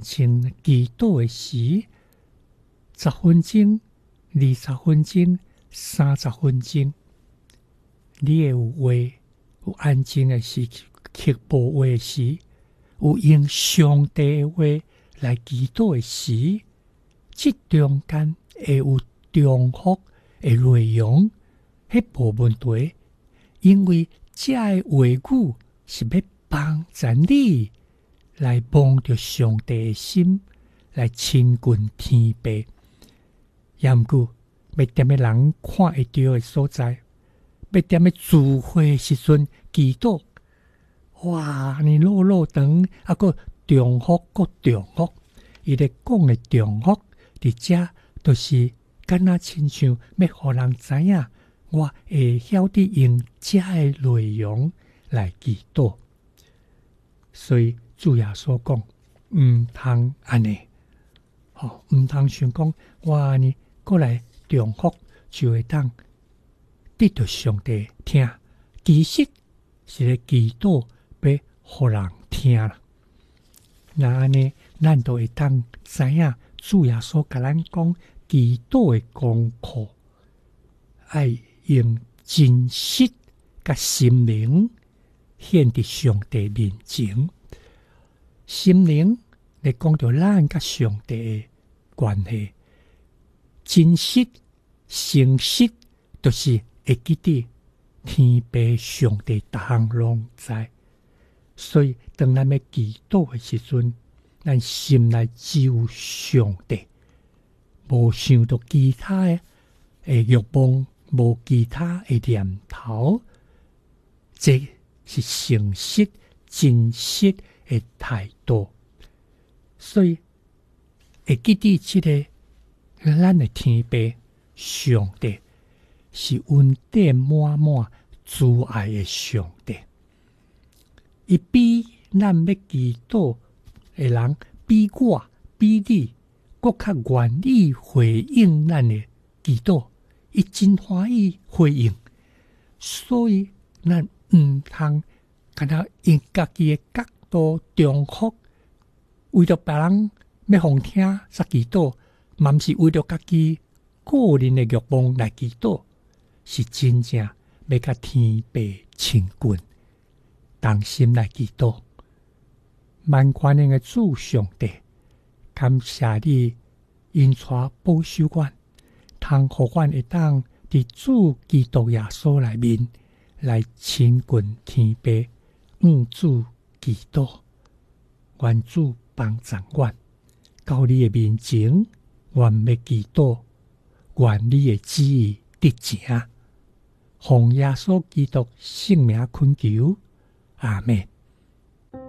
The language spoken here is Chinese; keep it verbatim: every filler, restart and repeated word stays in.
清祈祷的时，十分钟、二十分钟、三十分钟，你会有话，有安静的时，刻薄话的时，有用上帝的话来祈禱的時，這中間會有重複的內容，迄無問題，因為這個話語是要幫助你來望着上帝的心，來親近天父。也毋過，要點的人看會到的所在，要點的聚會的時陣祈禱，哇！你落落長，啊個重複個重複，伊咧講的重複，佇遮都是敢若親像要互人知影，我會曉得用遮的內容來祈禱。所以主耶穌講，毋通安尼，吼，毋通想講我安尼過來重複就會當得到上帝聽，其實是咧祈禱要互人聽啦。那安尼，咱都會當知影主耶穌甲咱講祈禱的功課，愛用真實甲心靈獻佇上帝面前。心靈來講到咱甲上帝的關係，真實、誠實，都是會記得天父上帝逐項攏知。所以當咱要祈禱的時陣，咱心內只有上帝，無想到其他的慾望，無其他的念頭，這是誠實、真實的態度。所以會記得這個咱的天父上帝是恩典滿滿、慈愛的上帝。伊比咱要祈禱的人，比我、比你，閣較願意回應咱的祈禱，伊真歡喜回應。所以咱毋通敢若用家己的角度重複，為着別人要互聽才祈禱，嘛毋是為着家己個人的慾望來祈禱，是真正要甲天父親近。同心來祈禱，萬權能的主上帝，感謝你因帶保守阮，通互阮會當佇主基督耶穌內面來親近天父，向主祈禱，願主幫助阮，到你的面前，願要祈禱，願你的旨意得成，奉耶穌基督聖名懇求。阿們。